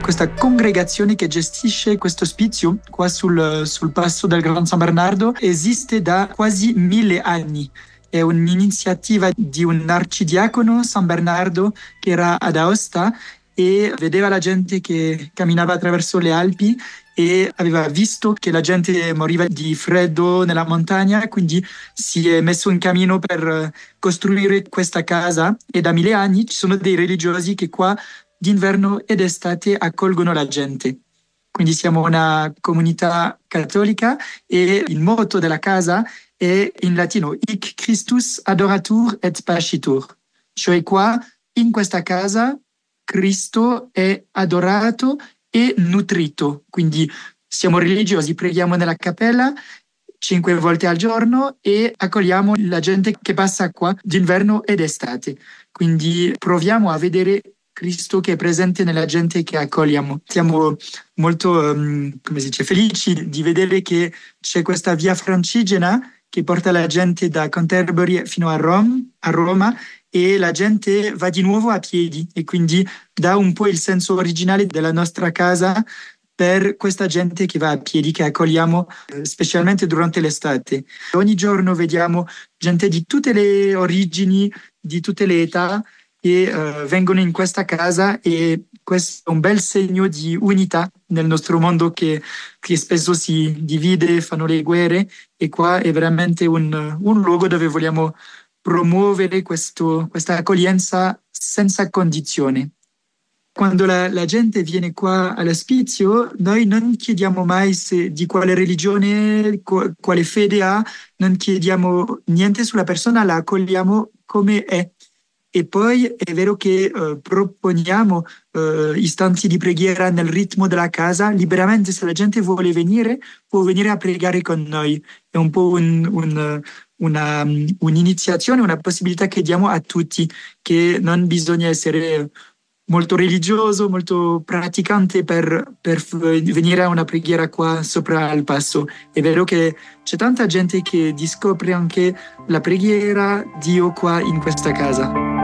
questa congregazione che gestisce questo ospizio qua sul passo del Gran San Bernardo esiste da quasi 1000 anni. È un'iniziativa di un arcidiacono San Bernardo che era ad Aosta e vedeva la gente che camminava attraverso le Alpi e aveva visto che la gente moriva di freddo nella montagna, quindi si è messo in cammino per costruire questa casa e da 1000 anni ci sono dei religiosi che qua d'inverno ed estate accolgono la gente. Quindi siamo una comunità cattolica e il motto della casa è in latino Hic Christus adoratur et pacitur, cioè qua in questa casa Cristo è adorato e nutrito, quindi siamo religiosi, preghiamo nella cappella 5 volte al giorno e accogliamo la gente che passa qua d'inverno ed estate. Quindi proviamo a vedere Cristo che è presente nella gente che accogliamo. Siamo molto come si dice, felici di vedere che c'è questa via Francigena che porta la gente da Canterbury fino a Roma e la gente va di nuovo a piedi e quindi dà un po' il senso originale della nostra casa per questa gente che va a piedi, che accogliamo specialmente durante l'estate. Ogni giorno vediamo gente di tutte le origini, di tutte le età che vengono in questa casa e questo è un bel segno di unità nel nostro mondo che spesso si divide, fanno le guerre e qua è veramente un luogo dove vogliamo promuovere questa accoglienza senza condizione. Quando la gente viene qua all'ospizio, noi non chiediamo mai di quale religione, quale fede ha, non chiediamo niente sulla persona, la accogliamo come è. E poi è vero che proponiamo istanti di preghiera nel ritmo della casa, liberamente se la gente vuole venire, può venire a pregare con noi. È un po' un'iniziazione, una possibilità che diamo a tutti, che non bisogna essere molto religioso, molto praticante per venire a una preghiera qua sopra al passo. È vero che c'è tanta gente che scopre anche la preghiera, Dio qua in questa casa.